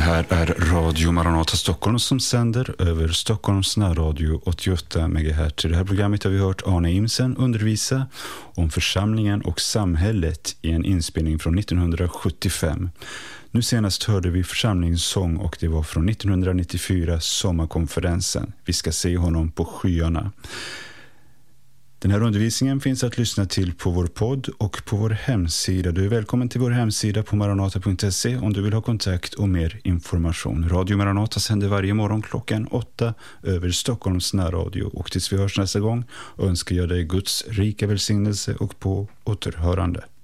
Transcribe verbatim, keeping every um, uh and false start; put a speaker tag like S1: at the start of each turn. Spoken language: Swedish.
S1: här är Radio Maranata Stockholm som sänder över Stockholms närradio åttioåtta megahertz. I det här programmet har vi hört Arne Imsen undervisa om församlingen och samhället i en inspelning från nittonhundrasjuttiofem. Nu senast hörde vi församlingssång och det var från nittonhundranittiofyra sommarkonferensen. Vi ska se honom på skyarna. Den här undervisningen finns att lyssna till på vår podd och på vår hemsida. Du är välkommen till vår hemsida på maranata punkt se om du vill ha kontakt och mer information. Radio Maranata sänder varje morgon klockan åtta över Stockholms närradio. Och tills vi hörs nästa gång önskar jag dig Guds rika välsignelse och på återhörande.